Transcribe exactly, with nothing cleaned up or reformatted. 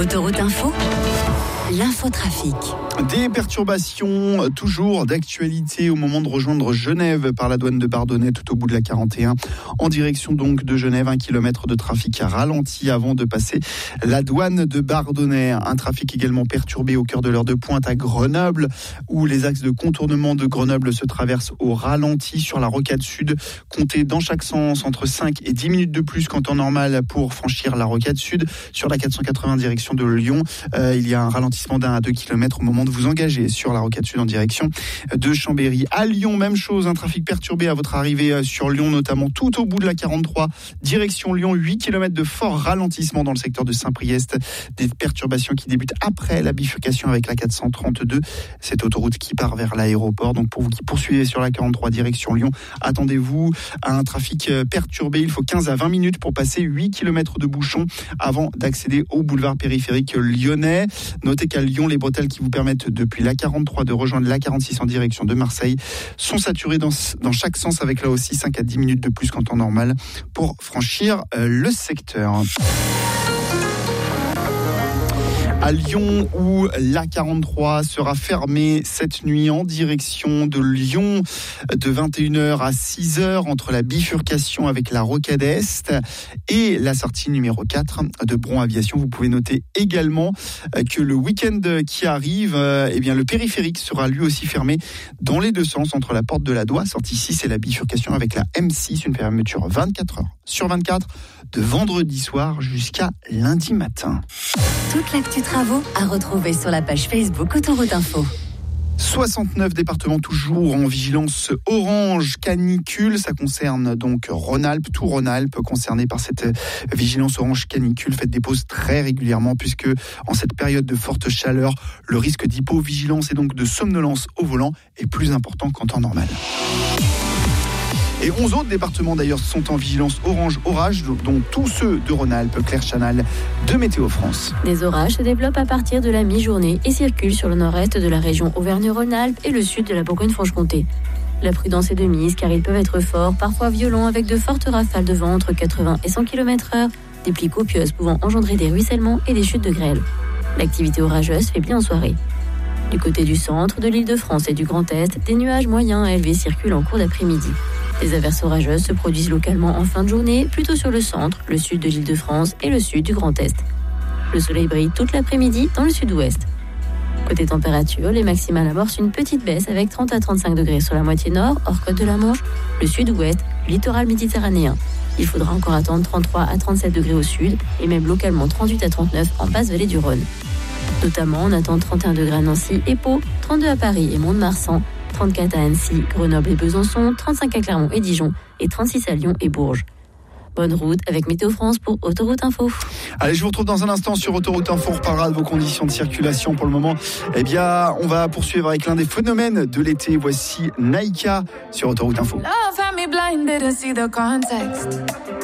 Autoroute Info, l'infotrafic. Des perturbations toujours d'actualité au moment de rejoindre Genève par la douane de Bardonnay tout au bout de la quarante et un. En direction donc de Genève, un kilomètre de trafic ralenti avant de passer la douane de Bardonnay. Un trafic également perturbé au cœur de l'heure de pointe à Grenoble, où les axes de contournement de Grenoble se traversent au ralenti sur la rocade sud. Comptez dans chaque sens entre cinq et dix minutes de plus qu'en temps normal pour franchir la rocade sud. Sur la quatre cent quatre-vingts direction de Lyon, euh, il y a un ralentissement d'un à deux kilomètres au moment de vous engager sur la rocade sud en direction de Chambéry. À Lyon, même chose, un trafic perturbé à votre arrivée sur Lyon, notamment tout au bout de la quarante-trois, direction Lyon, huit kilomètres de fort ralentissement dans le secteur de Saint-Priest. Des perturbations qui débutent après la bifurcation avec la quatre cent trente-deux, cette autoroute qui part vers l'aéroport. Donc pour vous qui poursuivez sur la quarante-trois direction Lyon, attendez-vous à un trafic perturbé. Il faut quinze à vingt minutes pour passer huit kilomètres de bouchons avant d'accéder au boulevard périphérique lyonnais. Notez qu'à Lyon, les bretelles qui vous permettent depuis la quarante-trois de rejoindre la quarante-six en direction de Marseille sont saturées dans, dans chaque sens, avec là aussi cinq à dix minutes de plus qu'en temps normal pour franchir euh, le secteur. À Lyon, où la quarante-trois sera fermée cette nuit en direction de Lyon de vingt et une heures à six heures entre la bifurcation avec la rocade Est et la sortie numéro quatre de Bron Aviation. Vous pouvez noter également que le week-end qui arrive, eh bien, le périphérique sera lui aussi fermé dans les deux sens entre la porte de la Doua, sortie six, et la bifurcation avec la M six, une fermeture vingt-quatre heures sur vingt-quatre de vendredi soir jusqu'à lundi matin. Toute l'actu travaux à retrouver sur la page Facebook Autoroute Info. soixante-neuf départements toujours en vigilance orange canicule. Ça concerne donc Rhône-Alpes, tout Rhône-Alpes concerné par cette vigilance orange canicule. Faites des pauses très régulièrement puisque en cette période de forte chaleur, le risque d'hypovigilance et donc de somnolence au volant est plus important qu'en temps normal. Et onze autres départements d'ailleurs sont en vigilance orange orage, dont tous ceux de Rhône-Alpes. Claire Chanal de Météo France. Des orages se développent à partir de la mi-journée et circulent sur le nord-est de la région Auvergne-Rhône-Alpes et le sud de la Bourgogne-Franche-Comté. La prudence est de mise car ils peuvent être forts, parfois violents, avec de fortes rafales de vent entre quatre-vingts et cent kilomètres heure, des pluies copieuses pouvant engendrer des ruissellements et des chutes de grêle. L'activité orageuse faiblit en soirée. Du côté du centre, de l'Île-de-France et du Grand Est, des nuages moyens à élevés circulent en cours d'après-midi. Les averses orageuses se produisent localement en fin de journée, plutôt sur le centre, le sud de l'Île-de-France et le sud du Grand Est. Le soleil brille toute l'après-midi dans le sud-ouest. Côté température, les maximales amorcent une petite baisse avec trente à trente-cinq degrés sur la moitié nord, hors côte de la Manche, le sud-ouest, littoral méditerranéen. Il faudra encore attendre trente-trois à trente-sept degrés au sud et même localement trente-huit à trente-neuf en basse vallée du Rhône. Notamment, on attend trente et un degrés à Nancy et Pau, trente-deux à Paris et Mont-de-Marsan, trente-quatre à Annecy, Grenoble et Besançon, trente-cinq à Clermont et Dijon et trente-six à Lyon et Bourges. Bonne route avec Météo France pour Autoroute Info. Allez, je vous retrouve dans un instant sur Autoroute Info. On reparlera de vos conditions de circulation. Pour le moment, eh bien, on va poursuivre avec l'un des phénomènes de l'été. Voici Naïka sur Autoroute Info.